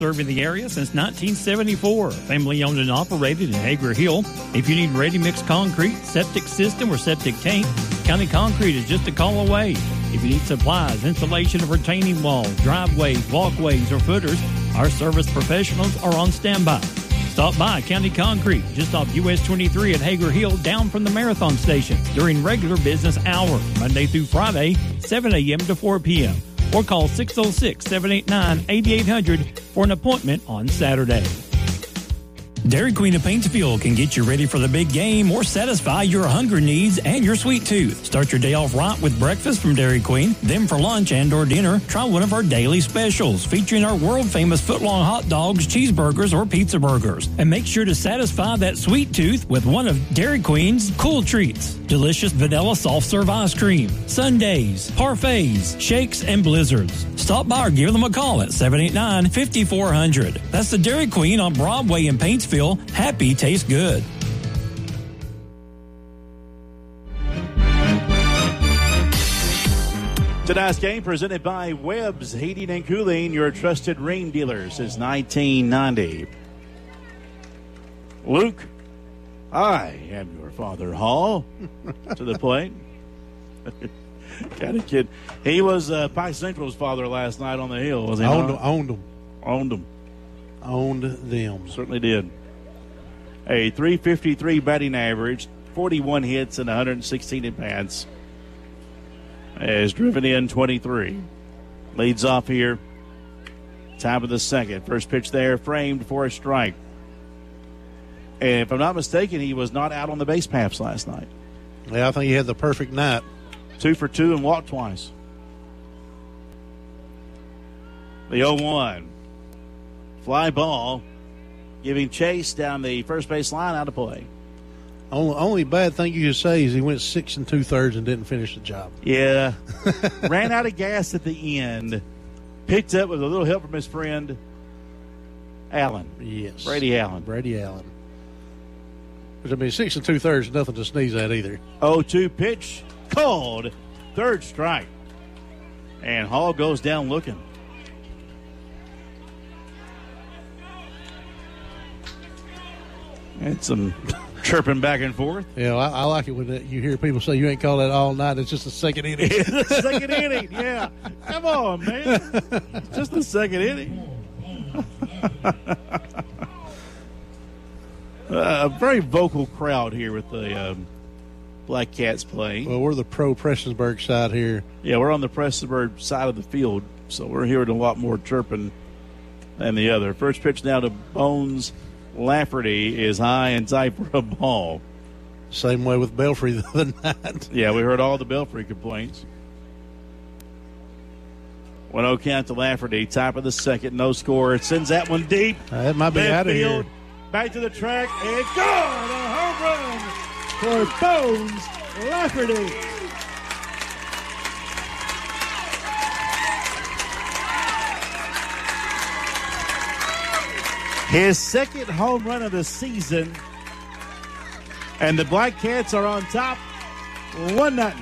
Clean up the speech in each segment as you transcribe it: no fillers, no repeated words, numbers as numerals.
Serving the area since 1974. Family owned and operated in Hager Hill. If you need ready-mix concrete, septic system, or septic tank, County Concrete is just a call away. If you need supplies, installation of retaining walls, driveways, walkways, or footers, our service professionals are on standby. Stop by County Concrete, just off US 23 at Hager Hill, down from the Marathon Station, during regular business hours, Monday through Friday, 7 a.m. to 4 p.m. Or call 606-789-8800 for an appointment on Saturday. Dairy Queen of Paintsville can get you ready for the big game or satisfy your hunger needs and your sweet tooth. Start your day off right with breakfast from Dairy Queen. Then for lunch and or dinner, try one of our daily specials featuring our world-famous footlong hot dogs, cheeseburgers, or pizza burgers. And make sure to satisfy that sweet tooth with one of Dairy Queen's cool treats. Delicious vanilla soft-serve ice cream, sundaes, parfaits, shakes, and blizzards. Stop by or give them a call at 789-5400. That's the Dairy Queen on Broadway in Paintsville. Happy tastes good. Tonight's game presented by Webb's Heating and Cooling, your trusted rain dealer since 1990. Luke, I am your father, Hall, to the plate. Got a kid. He was Pike Central's father last night on the hill, was he? Owned them. Owned them. Certainly did. A .353 batting average, 41 hits and 116 at-bats. Has driven in 23. Leads off here. Top of the second. First pitch there, framed for a strike. And if I'm not mistaken, he was not out on the base paths last night. Yeah, I think he had the perfect night. 2 for 2 and walked twice. The 0-1. Fly ball, giving chase down the first base line, out of play. Only bad thing you could say is he went 6 2/3 and didn't finish the job. Yeah. Ran out of gas at the end. Picked up with a little help from his friend, Allen. Yes. Brady Allen. Which, I mean, 6 2/3 is nothing to sneeze at either. 0-2 pitch, called, third strike. And Hall goes down looking. And some chirping back and forth. Yeah, I like it when you hear people say you ain't called that all night. It's just the second inning. It's the second inning, yeah. Come on, man. It's just the second inning. A very vocal crowd here with the Black Cats playing. Well, we're the pro-Prestonsburg side here. Yeah, we're on the Prestonsburg side of the field, so we're hearing a lot more chirping than the other. First pitch now to Bones Lafferty is high and tight for a ball. Same way with Belfry the other night. Yeah, we heard all the Belfry complaints. 1-0 count to Lafferty, top of the second, no score. It sends that one deep. That might be out of here. Back to the track, and gone! A home run for Bones Lafferty. His second home run of the season, and the Black Cats are on top, 1-0.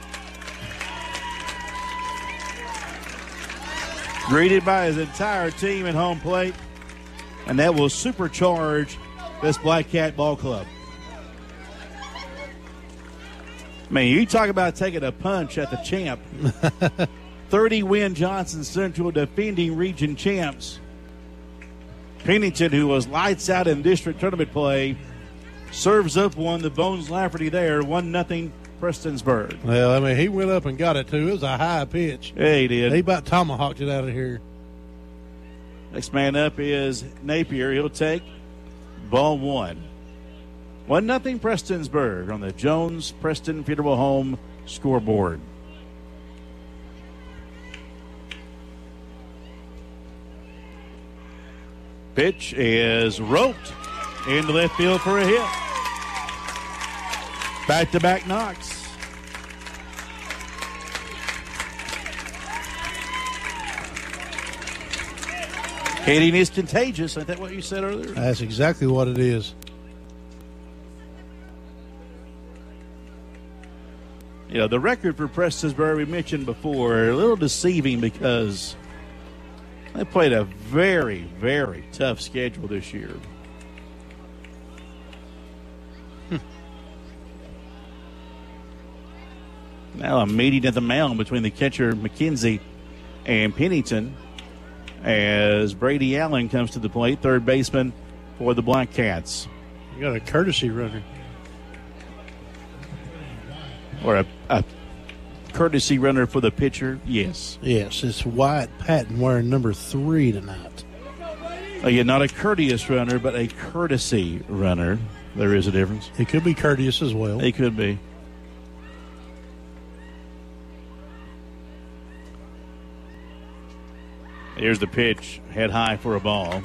Greeted by his entire team at home plate, and that will supercharge this Black Cat ball club. I mean, you talk about taking a punch at the champ. 30-win Johnson Central, defending region champs. Pennington, who was lights out in district tournament play, serves up one. The Bones Lafferty there, 1-0 Prestonsburg. Well, I mean, he went up and got it, too. It was a high pitch. Yeah, he did. He about tomahawked it out of here. Next man up is Napier. He'll take ball one. 1-0 Prestonsburg on the Jones-Preston Funeral Home scoreboard. Pitch is roped into left field for a hit. Back-to-back knocks. Hitting is contagious. Isn't that what you said earlier? That's exactly what it is. You know, the record for Prestonsburg we mentioned before, a little deceiving because They played a very, very tough schedule this year. Now a meeting at the mound between the catcher McKenzie and Pennington as Brady Allen comes to the plate, third baseman for the Black Cats. You got a courtesy runner. Or a courtesy runner for the pitcher, yes. Yes, it's Wyatt Patton wearing number 3 tonight. Again, not a courteous runner, but a courtesy runner. There is a difference. He could be courteous as well. He could be. Here's the pitch, head high for a ball.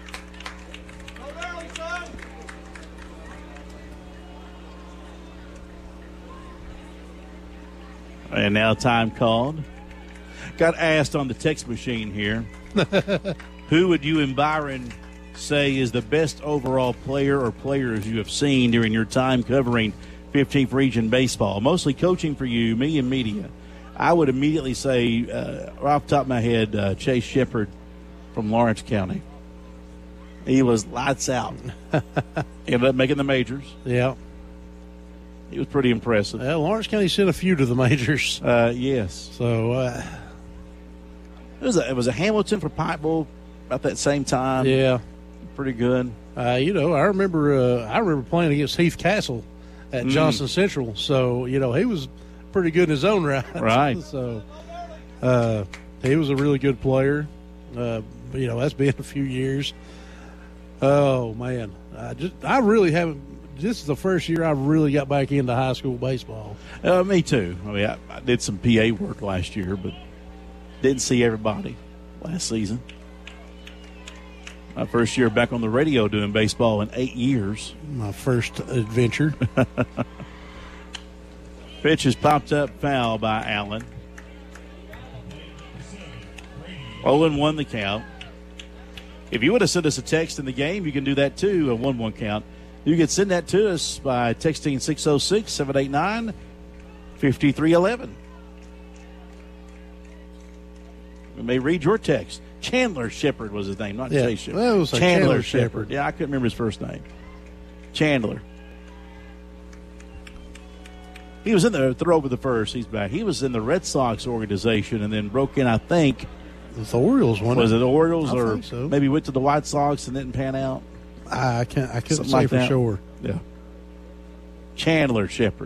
And now time called. Got asked on the text machine here, who would you and Byron say is the best overall player or players you have seen during your time covering 15th Region Baseball? Mostly coaching for you, me and media. I would immediately say, right off the top of my head, Chase Shepard from Lawrence County. He was lights out. Ended up making the majors. Yeah. He was pretty impressive. Well, Lawrence County sent a few to the majors. Yes. So it was a Hamilton for Pikeville about that same time. Yeah. Pretty good. I remember playing against Heath Castle at Johnson Central. So, he was pretty good in his own right. Right. So he was a really good player. That's been a few years. Oh, man. I really haven't. This is the first year I really got back into high school baseball. Me too. I mean, I did some PA work last year, but didn't see everybody last season. My first year back on the radio doing baseball in 8 years. My first adventure. Pitch is popped up, foul by Allen. 0-1 the count. If you would have sent us a text in the game, you can do that too, a 1-1 count. You can send that to us by texting 606-789-5311. We may read your text. Chandler Shepard was his name, not Chase Shepard. Well, it was Chandler Shepard. Yeah, I couldn't remember his first name. Chandler. He was in the throw over the first. He's back. He was in the Red Sox organization and then broke in, I think. The Orioles one. Was it the Orioles or so. Maybe went to the White Sox and didn't pan out? I couldn't Something say like for that. sure. Yeah. Chandler Shepard.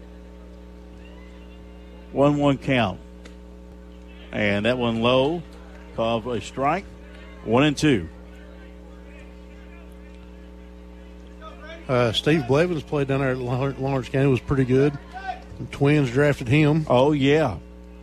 1-1 count. And that one low. Called a strike. 1-2. Steve Blevins played down there at Lawrence County. Was pretty good. The Twins drafted him. Oh, yeah.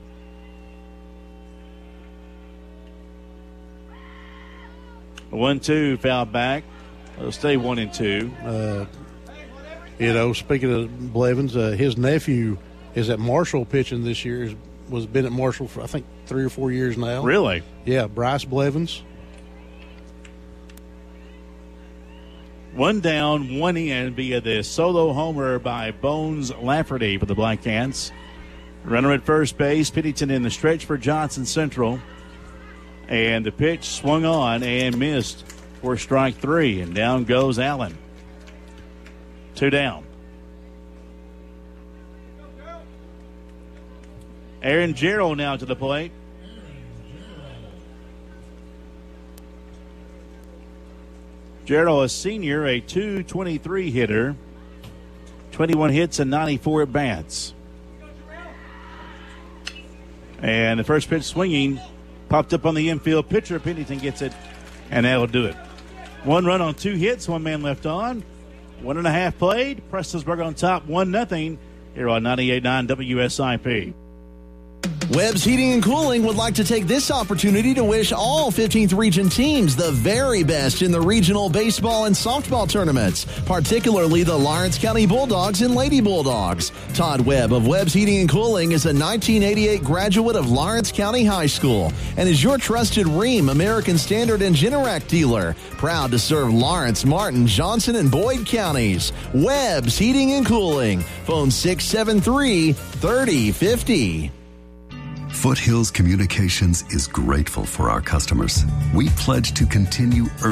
A 1-2 foul back. It'll stay 1-2. Speaking of Blevins, his nephew is at Marshall pitching this year. Was been at Marshall for, I think, 3 or 4 years now. Really? Yeah, Bryce Blevins. 1 down, 1 in via the solo homer by Bones Lafferty for the Black Cats. Runner at first base, Pennington in the stretch for Johnson Central. And the pitch swung on and missed for strike 3. And down goes Allen. 2 down. Aaron Jarrell now to the plate. Jarrell, a senior, a .223 hitter. 21 hits and 94 at bats. And the first pitch swinging popped up on the infield. Pitcher Pennington gets it, and that'll do it. 1 run on 2 hits, 1 man left on. 1.5 played. Prestonsburg on top, 1-0 here on 98.9 WSIP. Webb's Heating and Cooling would like to take this opportunity to wish all 15th Region teams the very best in the regional baseball and softball tournaments, particularly the Lawrence County Bulldogs and Lady Bulldogs. Todd Webb of Webb's Heating and Cooling is a 1988 graduate of Lawrence County High School and is your trusted Rheem, American Standard, and Generac dealer. Proud to serve Lawrence, Martin, Johnson, and Boyd counties. Webb's Heating and Cooling. Phone 673-3050. Foothills Communications is grateful for our customers. We pledge to continue